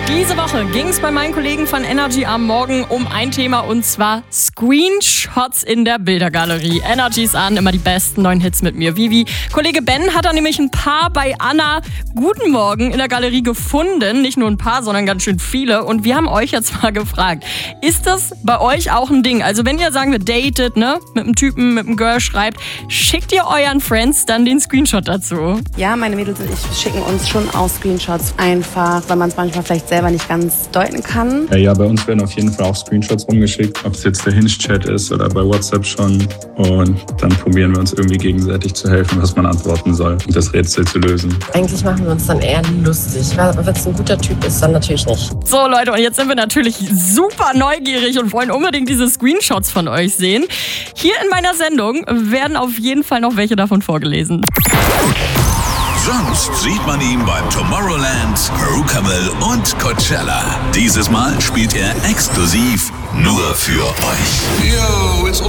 Diese Woche ging es bei meinen Kollegen von Energy am Morgen um ein Thema, und zwar Screenshots in der Bildergalerie. Energy ist an, immer die besten neuen Hits mit mir, Vivi. Kollege Ben hat da nämlich ein paar bei Anna Guten Morgen in der Galerie gefunden. Nicht nur ein paar, sondern ganz schön viele. Und wir haben euch jetzt mal gefragt, ist das bei euch auch ein Ding? Also wenn ihr, sagen wir, datet, ne, mit einem Typen, mit einem Girl schreibt, schickt ihr euren Friends dann den Screenshot dazu? Ja, meine Mädels und ich schicken uns schon auch Screenshots, einfach, weil man es manchmal vielleicht selber nicht ganz deuten kann. Ja, bei uns werden auf jeden Fall auch Screenshots rumgeschickt, ob es jetzt der Hinge-Chat ist oder bei WhatsApp schon. Und dann probieren wir uns irgendwie gegenseitig zu helfen, was man antworten soll, um das Rätsel zu lösen. Eigentlich machen wir uns dann eher lustig. Wenn es ein guter Typ ist, dann natürlich nicht. So Leute, und jetzt sind wir natürlich super neugierig und wollen unbedingt diese Screenshots von euch sehen. Hier in meiner Sendung werden auf jeden Fall noch welche davon vorgelesen. Sonst sieht man ihn beim Tomorrowland, Rookable und Coachella. Dieses Mal spielt er exklusiv nur für euch. Yo, it's